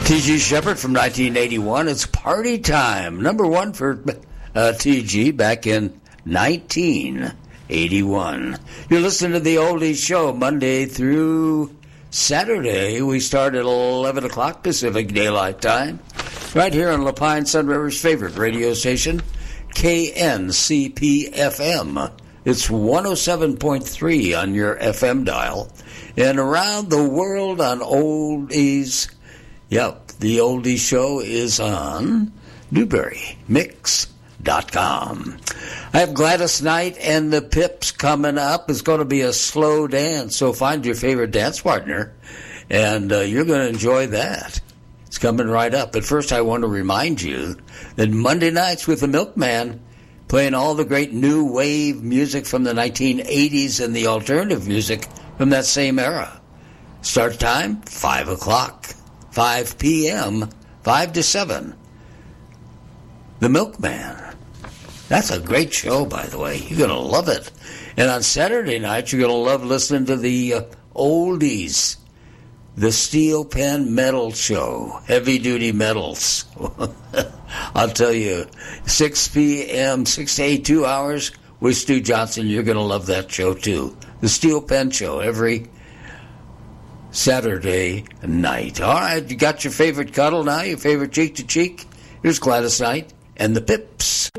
T.G. Shepherd from 1981. It's party time. Number one for T.G. back in 1981. You're listening to the Oldies Show Monday through Saturday. We start at 11 o'clock Pacific Daylight Time. Right here on Lapine Sun River's favorite radio station, KNCP-FM. It's 107.3 on your FM dial. And around the world on Oldies. Yep, the Oldies Show is on NewberryMix.com. I have Gladys Knight and the Pips coming up. It's going to be a slow dance, so find your favorite dance partner, and you're going to enjoy that. It's coming right up. But first, I want to remind you that Monday nights with the Milkman, playing all the great new wave music from the 1980s and the alternative music from that same era. Start time, 5 o'clock, 5 p.m., 5 to 7. The Milkman. That's a great show, by the way. You're going to love it. And on Saturday night, you're going to love listening to the Oldies, the Steel Pen Metal Show, heavy-duty metals. I'll tell you, 6 p.m., 6 to 8, 2 hours with Stu Johnson. You're going to love that show, too. The Steel Pen Show, every Saturday night. All right, you got your favorite cuddle now, your favorite cheek-to-cheek? Here's Gladys Knight and the Pips.